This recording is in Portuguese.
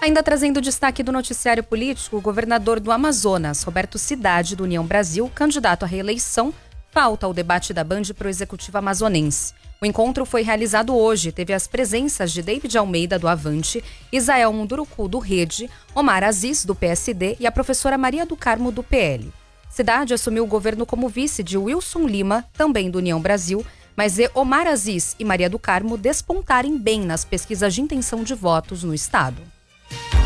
Ainda trazendo destaque do noticiário político, o governador do Amazonas, Roberto Cidade, do União Brasil, candidato à reeleição, falta ao debate da Band para o Executivo amazonense. O encontro foi realizado hoje, teve as presenças de David Almeida, do Avante, Isael Munduruku, do Rede, Omar Aziz, do PSD e a professora Maria do Carmo, do PL. Cidade assumiu o governo como vice de Wilson Lima, também do União Brasil, mas vê Omar Aziz e Maria do Carmo despontarem bem nas pesquisas de intenção de votos no estado.